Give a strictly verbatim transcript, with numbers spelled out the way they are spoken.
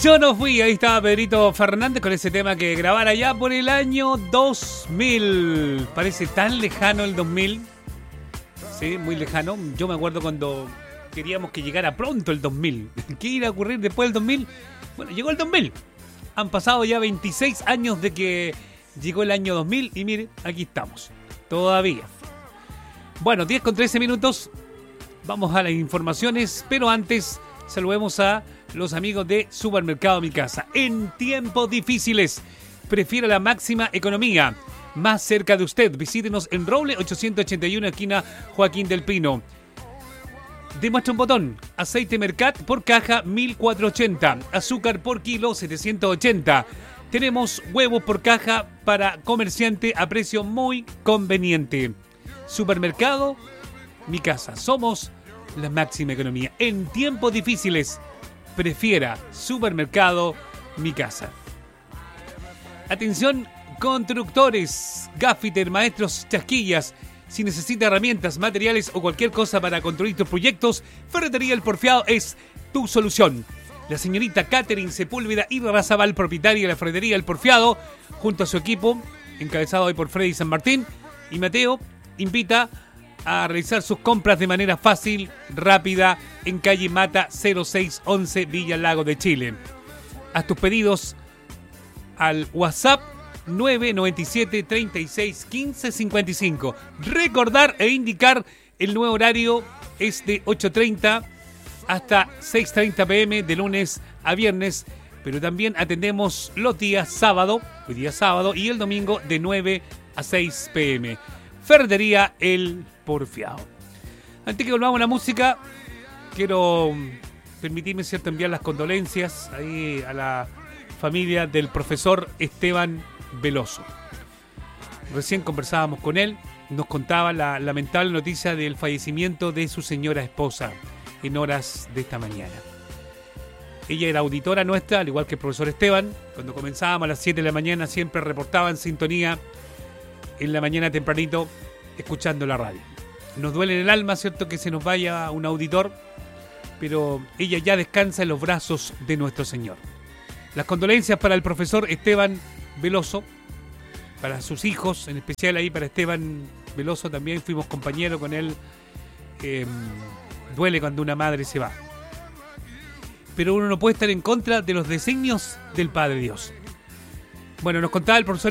Yo no fui, ahí estaba Pedrito Fernández con ese tema que grabara ya por el año dos mil. Parece tan lejano el dos mil. Sí, muy lejano. Yo me acuerdo cuando queríamos que llegara pronto el dos mil. ¿Qué iba a ocurrir después del dos mil? Bueno, llegó el dos mil. Han pasado ya veintiséis años de que llegó el año dos mil y mire, aquí estamos. Todavía. Bueno, diez con trece minutos. Vamos a las informaciones, pero antes saludemos a los amigos de Supermercado Mi Casa. En tiempos difíciles, prefiere la máxima economía. Más cerca de usted. Visítenos en Roble ochocientos ochenta y uno, esquina Joaquín del Pino. Demuestra un botón. Aceite Mercat por caja mil cuatrocientos ochenta. Azúcar por kilo setecientos ochenta. Tenemos huevos por caja para comerciante a precio muy conveniente. Supermercado Mi Casa. Somos la máxima economía. En tiempos difíciles, prefiera Supermercado Mi Casa. Atención, constructores, gaffiter, maestros, chasquillas. Si necesita herramientas, materiales o cualquier cosa para construir tus proyectos, Ferretería El Porfiado es tu solución. La señorita Catherine Sepúlveda Irarrázaval, propietaria de la Ferretería El Porfiado, junto a su equipo, encabezado hoy por Freddy San Martín y Mateo, invita a realizar sus compras de manera fácil, rápida, en calle Mata cero seis once, Villa Lago de Chile. Haz tus pedidos al WhatsApp nueve nueve siete, treinta y seis, quince, cincuenta y cinco. Recordar e indicar el nuevo horario es de ocho treinta hasta seis treinta pm de lunes a viernes, pero también atendemos los días sábado, hoy día sábado, y el domingo de nueve a seis pm. Ferretería El Porfiado. Antes que volvamos a la música, quiero permitirme, cierto, enviar las condolencias ahí a la familia del profesor Esteban Veloso. Recién conversábamos con él, nos contaba la lamentable noticia del fallecimiento de su señora esposa en horas de esta mañana. Ella era auditora nuestra, al igual que el profesor Esteban. Cuando comenzábamos a las siete de la mañana siempre reportaba en sintonía en la mañana tempranito, escuchando la radio. Nos duele en el alma, cierto, que se nos vaya un auditor, pero ella ya descansa en los brazos de nuestro Señor. Las condolencias para el profesor Esteban Veloso, para sus hijos, en especial ahí para Esteban Veloso, también fuimos compañeros con él. Eh, duele cuando una madre se va, pero uno no puede estar en contra de los designios del Padre Dios. Bueno, nos contaba el profesor